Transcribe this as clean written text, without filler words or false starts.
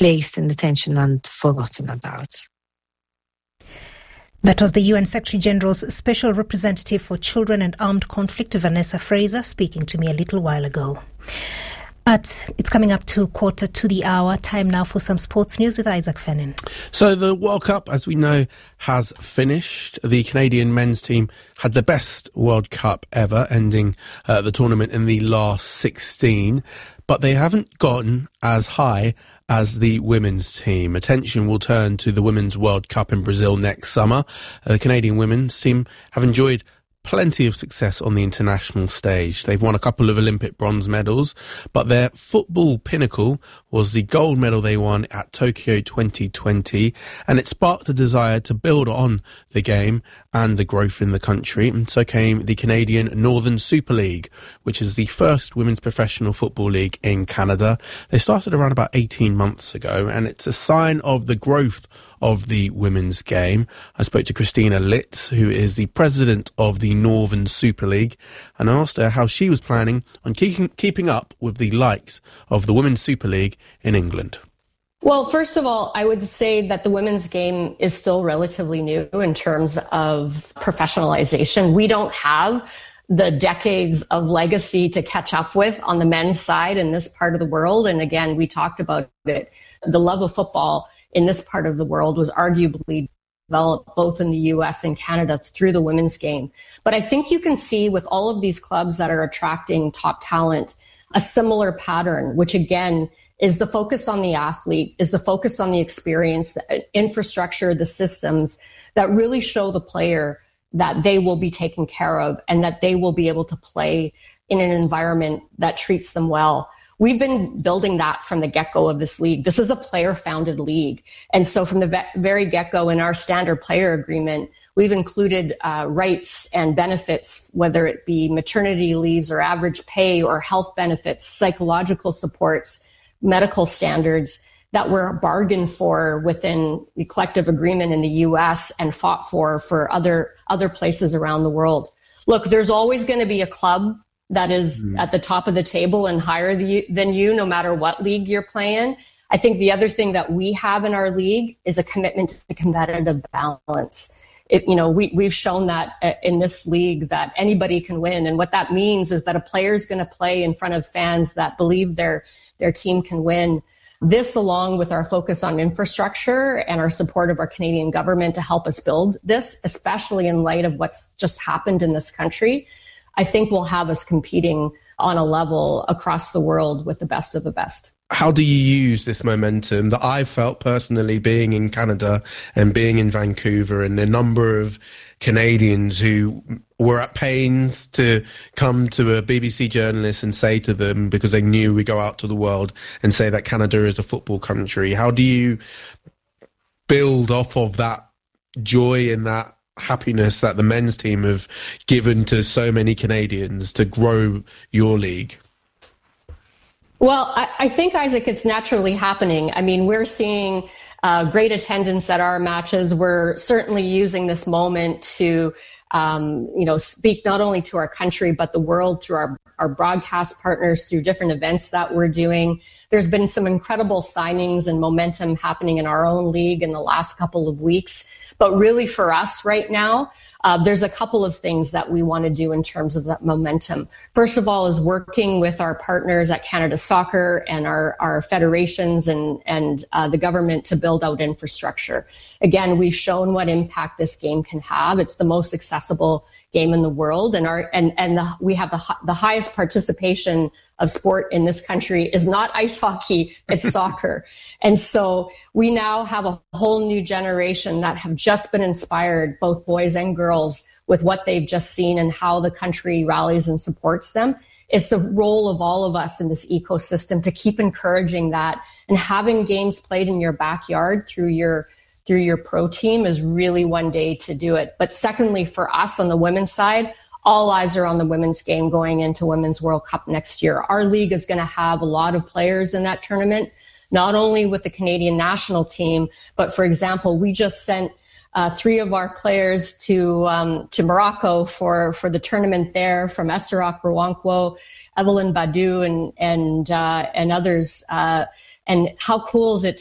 placed in detention and forgotten about. That was the UN Secretary-General's Special Representative for Children and Armed Conflict, Vanessa Fraser, speaking to me a little while ago. It's coming up to 1:45. Time now for some sports news with Isaac Fennin. So the World Cup, as we know, has finished. The Canadian men's team had the best World Cup ever, ending the tournament in the last 16. But they haven't gotten as high as the women's team. Attention will turn to the Women's World Cup in Brazil next summer. The Canadian women's team have enjoyed plenty of success on the international stage. They've won a couple of Olympic bronze medals, but their football pinnacle was the gold medal they won at Tokyo 2020, and it sparked a desire to build on the game and the growth in the country. And so came the Canadian Northern Super League, which is the first women's professional football league in Canada. They started around about 18 months ago, and it's a sign of the growth of the women's game. I spoke to Christina Litz, who is the president of the Northern Super League, and I asked her how she was planning on keeping up with the likes of the Women's Super League in England. Well, first of all, I would say that the women's game is still relatively new in terms of professionalization. We don't have the decades of legacy to catch up with on the men's side in this part of the world. And again, we talked about it. The love of football in this part of the world was arguably developed both in the US and Canada through the women's game. But I think you can see with all of these clubs that are attracting top talent, a similar pattern, which again is the focus on the athlete, is the focus on the experience, the infrastructure, the systems that really show the player that they will be taken care of and that they will be able to play in an environment that treats them well. We've been building that from the get-go of this league. This is a player-founded league. And so from the very get-go in our standard player agreement, we've included rights and benefits, whether it be maternity leaves or average pay or health benefits, psychological supports, medical standards that were bargained for within the collective agreement in the US and fought for other places around the world. Look, there's always going to be a club that is at the top of the table and higher than you, no matter what league you're playing. I think the other thing that we have in our league is a commitment to competitive balance. We've shown that in this league that anybody can win. And what that means is that a player is going to play in front of fans that believe their team can win. This, along with our focus on infrastructure and our support of our Canadian government to help us build this, especially in light of what's just happened in this country, I think will have us competing on a level across the world with the best of the best. How do you use this momentum that I've felt personally being in Canada and being in Vancouver, and the number of Canadians who were at pains to come to a BBC journalist and say to them, because they knew we go out to the world and say that Canada is a football country. How do you build off of that joy and that happiness that the men's team have given to so many Canadians to grow your league? Well, I think, Isaac, it's naturally happening. I mean, we're seeing great attendance at our matches. We're certainly using this moment to, speak not only to our country, but the world through our broadcast partners, through different events that we're doing. There's been some incredible signings and momentum happening in our own league in the last couple of weeks. But really for us right now, there's a couple of things that we want to do in terms of that momentum. First of all is working with our partners at Canada Soccer and our federations and the government to build out infrastructure. Again, we've shown what impact this game can have. It's the most accessible game in the world, and we have the highest participation of sport in this country is not ice hockey, it's soccer. And so we now have a whole new generation that have just been inspired, both boys and girls, with what they've just seen and how the country rallies and supports them. It's the role of all of us in this ecosystem to keep encouraging that, and having games played in your backyard through your pro team is really one day to do it. But secondly, for us on the women's side, all eyes are on the women's game going into Women's World Cup next year. Our league is going to have a lot of players in that tournament, not only with the Canadian national team, but for example, we just sent 3 of our players to Morocco for the tournament there, from Estarok Rawankwo, Evelyn Badu, and others. And how cool is it